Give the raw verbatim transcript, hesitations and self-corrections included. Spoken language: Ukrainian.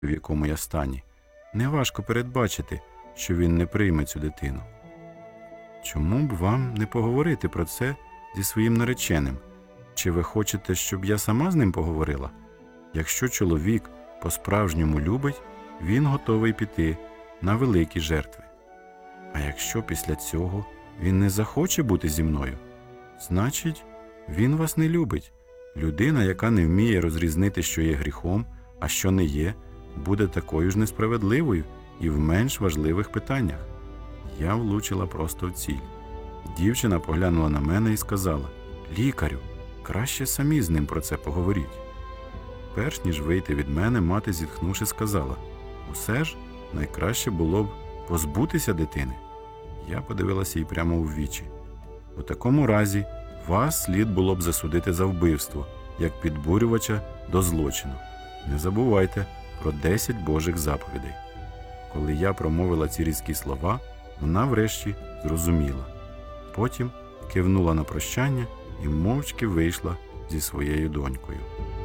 в якому я стані, неважко передбачити, що він не прийме цю дитину. Чому б вам не поговорити про це зі своїм нареченим? Чи ви хочете, щоб я сама з ним поговорила? Якщо чоловік по-справжньому любить, він готовий піти на великі жертви. А якщо після цього він не захоче бути зі мною, значить, він вас не любить. Людина, яка не вміє розрізнити, що є гріхом, а що не є, буде такою ж несправедливою і в менш важливих питаннях. Я влучила просто в ціль. Дівчина поглянула на мене і сказала: «Лікарю, краще самі з ним про це поговоріть». Перш ніж вийти від мене, мати, зітхнувши, сказала: «Усе ж найкраще було б позбутися дитини». Я подивилася їй прямо у вічі. «У такому разі вас слід було б засудити за вбивство, як підбурювача до злочину. Не забувайте про десять Божих заповідей». Коли я промовила ці різкі слова, вона врешті зрозуміла. Потім кивнула на прощання і мовчки вийшла зі своєю донькою.